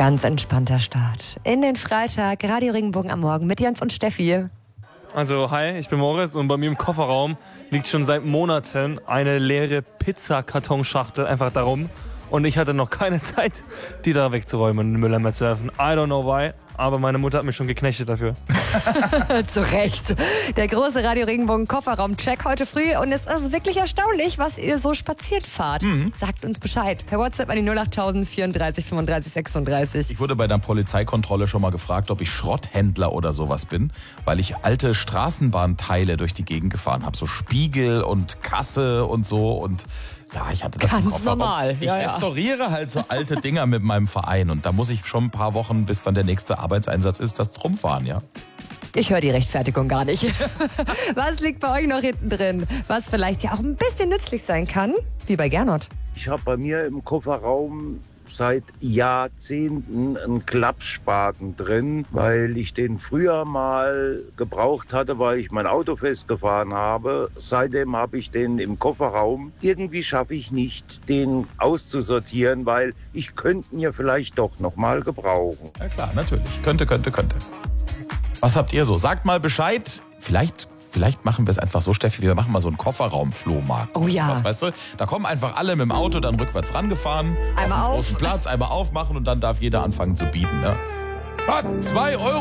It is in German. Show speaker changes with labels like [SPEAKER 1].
[SPEAKER 1] Ganz entspannter Start in den Freitag. Radio Regenbogen am Morgen mit Jens und Steffi.
[SPEAKER 2] Also hi, ich bin Moritz und bei mir im Kofferraum liegt schon seit Monaten eine leere Pizzakartonschachtel einfach darum. Und ich hatte noch keine Zeit, die da wegzuräumen und in den Mülleimer zu werfen. I don't know why, aber meine Mutter hat mich schon geknechtet dafür.
[SPEAKER 1] Zu Recht. Der große Radio Regenbogen Kofferraum-Check heute früh. Und es ist wirklich erstaunlich, was ihr so spaziert fahrt. Sagt uns Bescheid. Per WhatsApp an die 08000 34 35 36.
[SPEAKER 3] Ich wurde bei der Polizeikontrolle schon mal gefragt, ob ich Schrotthändler oder sowas bin, weil ich alte Straßenbahnteile durch die Gegend gefahren habe. So Spiegel und Kasse und so. Und ja, ich hatte das im
[SPEAKER 1] Ganz
[SPEAKER 3] Kofferraum.
[SPEAKER 1] normal.
[SPEAKER 3] Ich restauriere halt so alte Dinger mit meinem Verein. Und da muss ich schon ein paar Wochen, bis dann der nächste Arbeitseinsatz ist, das drum fahren, ja.
[SPEAKER 1] Ich höre die Rechtfertigung gar nicht. Was liegt bei euch noch hinten drin? Was vielleicht ja auch ein bisschen nützlich sein kann, wie bei Gernot.
[SPEAKER 4] Ich habe bei mir im Kofferraum seit Jahrzehnten einen Klappspaten drin, weil ich den früher mal gebraucht hatte, weil ich mein Auto festgefahren habe. Seitdem habe ich den im Kofferraum. Irgendwie schaffe ich nicht, den auszusortieren, weil ich könnte ihn ja vielleicht doch noch mal gebrauchen.
[SPEAKER 3] Ja klar, natürlich. Könnte. Was habt ihr so? Sagt mal Bescheid. Vielleicht machen wir es einfach so, Steffi, wir machen mal so einen Kofferraum-Flohmarkt.
[SPEAKER 1] Oh ja.
[SPEAKER 3] Was, weißt du? Da kommen einfach alle mit dem Auto dann rückwärts rangefahren.
[SPEAKER 1] Einmal
[SPEAKER 3] auf den
[SPEAKER 1] auf.
[SPEAKER 3] großen Platz, einmal aufmachen und dann darf jeder anfangen zu bieten. Ne? 2 Euro.